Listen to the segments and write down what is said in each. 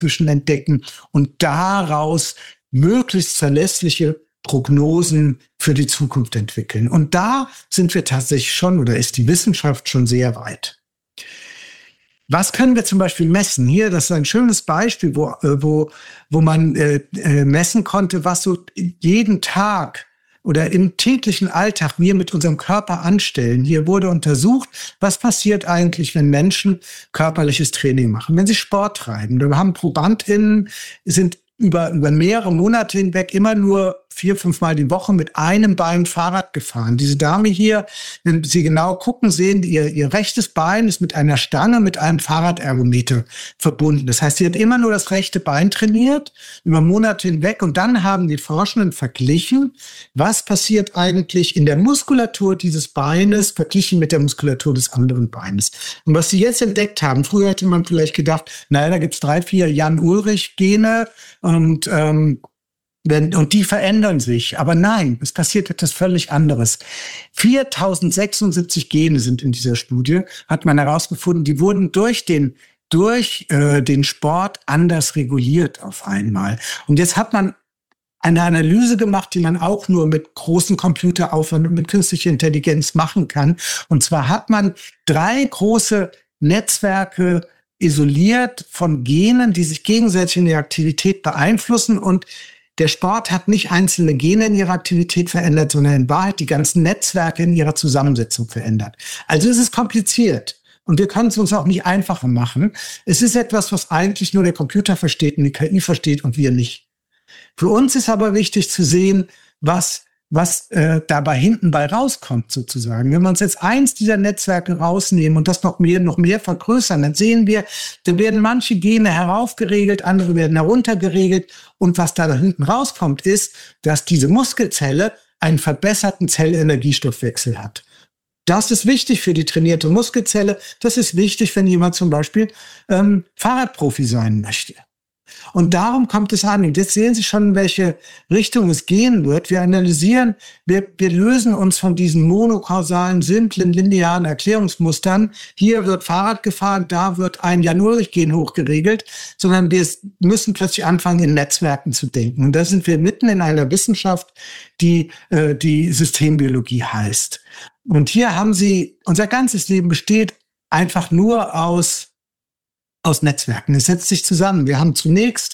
Fahrradbüschen entdecken und daraus möglichst verlässliche Prognosen für die Zukunft entwickeln. Und da sind wir tatsächlich schon, oder ist die Wissenschaft schon sehr weit. Was können wir zum Beispiel messen? Hier, das ist ein schönes Beispiel, wo man messen konnte, was so jeden Tag oder im täglichen Alltag wir mit unserem Körper anstellen. Hier wurde untersucht, was passiert eigentlich, wenn Menschen körperliches Training machen, wenn sie Sport treiben. Wir haben ProbandInnen, sind über mehrere Monate hinweg immer nur 4-5 Mal die Woche mit einem Bein Fahrrad gefahren. Diese Dame hier, wenn Sie genau gucken, sehen, ihr rechtes Bein ist mit einer Stange, mit einem Fahrradergometer verbunden. Das heißt, sie hat immer nur das rechte Bein trainiert, über Monate hinweg. Und dann haben die Forschenden verglichen, was passiert eigentlich in der Muskulatur dieses Beines, verglichen mit der Muskulatur des anderen Beines. Und was sie jetzt entdeckt haben, früher hätte man vielleicht gedacht, naja, da gibt's 3-4 Jan-Ulrich-Gene und die verändern sich. Aber nein, es passiert etwas völlig anderes. 4076 Gene sind in dieser Studie, hat man herausgefunden, die wurden durch den Sport anders reguliert auf einmal. Und jetzt hat man eine Analyse gemacht, die man auch nur mit großen Computeraufwand und mit künstlicher Intelligenz machen kann. Und zwar hat man 3 große Netzwerke isoliert von Genen, die sich gegenseitig in der Aktivität beeinflussen, und der Sport hat nicht einzelne Gene in ihrer Aktivität verändert, sondern in Wahrheit die ganzen Netzwerke in ihrer Zusammensetzung verändert. Also es ist kompliziert und wir können es uns auch nicht einfacher machen. Es ist etwas, was eigentlich nur der Computer versteht und die KI versteht und wir nicht. Für uns ist aber wichtig zu sehen, was dabei hinten bei rauskommt sozusagen. Wenn wir uns jetzt eins dieser Netzwerke rausnehmen und das noch mehr vergrößern, dann sehen wir, dann werden manche Gene heraufgeregelt, andere werden heruntergeregelt, und was da hinten rauskommt, ist, dass diese Muskelzelle einen verbesserten Zellenergiestoffwechsel hat. Das ist wichtig für die trainierte Muskelzelle. Das ist wichtig, wenn jemand zum Beispiel Fahrradprofi sein möchte. Und darum kommt es an. Und jetzt sehen Sie schon, in welche Richtung es gehen wird. Wir analysieren, wir lösen uns von diesen monokausalen, simplen, linearen Erklärungsmustern. Hier wird Fahrrad gefahren, da wird ein Jan-Ulrich-Gen hochgeregelt, sondern wir müssen plötzlich anfangen, in Netzwerken zu denken. Und da sind wir mitten in einer Wissenschaft, die Systembiologie heißt. Und hier haben Sie, unser ganzes Leben besteht einfach nur aus Netzwerken. Es setzt sich zusammen. Wir haben zunächst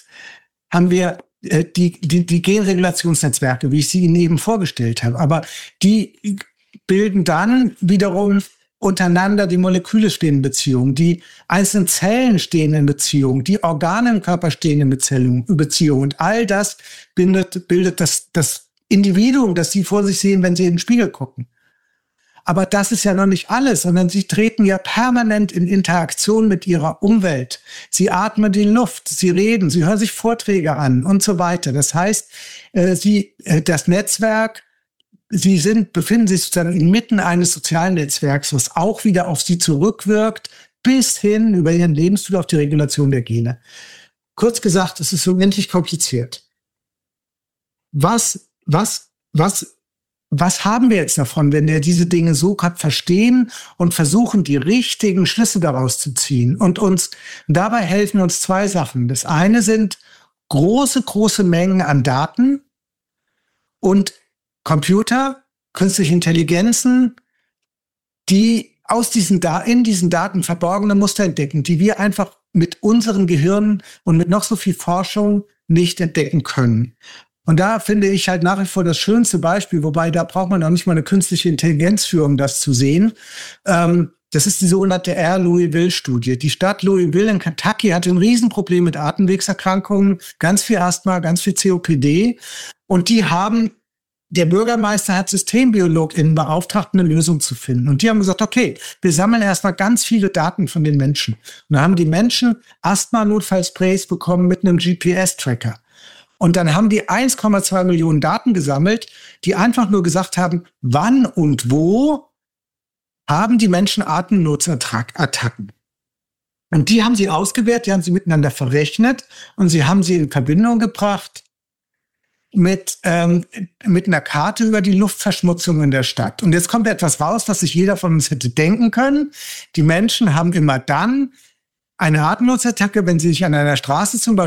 die Genregulationsnetzwerke, wie ich sie Ihnen eben vorgestellt habe. Aber die bilden dann wiederum untereinander, die Moleküle stehen in Beziehung, die einzelnen Zellen stehen in Beziehung, die Organe im Körper stehen in Beziehung. Und all das bildet das Individuum, das Sie vor sich sehen, wenn Sie in den Spiegel gucken. Aber das ist ja noch nicht alles, sondern Sie treten ja permanent in Interaktion mit Ihrer Umwelt. Sie atmen die Luft, Sie reden, Sie hören sich Vorträge an und so weiter. Das heißt, das Netzwerk, Sie befinden sich sozusagen inmitten eines sozialen Netzwerks, was auch wieder auf Sie zurückwirkt, bis hin über Ihren Lebensstil auf die Regulation der Gene. Kurz gesagt, es ist so unendlich kompliziert. Was haben wir jetzt davon, wenn wir diese Dinge so verstehen und versuchen, die richtigen Schlüsse daraus zu ziehen? Und dabei helfen uns 2 Sachen. Das eine sind große Mengen an Daten und Computer, künstliche Intelligenzen, die in diesen Daten verborgene Muster entdecken, die wir einfach mit unseren Gehirnen und mit noch so viel Forschung nicht entdecken können. Und da finde ich halt nach wie vor das schönste Beispiel, wobei da braucht man auch nicht mal eine künstliche Intelligenz für, um das zu sehen. Das ist die sogenannte Louisville-Studie. Die Stadt Louisville in Kentucky hatte ein Riesenproblem mit Atemwegserkrankungen, ganz viel Asthma, ganz viel COPD. Und der Bürgermeister hat SystembiologInnen beauftragt, eine Lösung zu finden. Und die haben gesagt, okay, wir sammeln erstmal ganz viele Daten von den Menschen. Und dann haben die Menschen Asthma-Notfallsprays bekommen mit einem GPS-Tracker. Und dann haben die 1,2 Millionen Daten gesammelt, die einfach nur gesagt haben, wann und wo haben die Menschen Atemnotsattacken. Und die haben sie ausgewertet, die haben sie miteinander verrechnet und sie haben sie in Verbindung gebracht mit einer Karte über die Luftverschmutzung in der Stadt. Und jetzt kommt etwas raus, was sich jeder von uns hätte denken können. Die Menschen haben immer dann eine Atemnotsattacke, wenn Sie sich an einer Straße zum Beispiel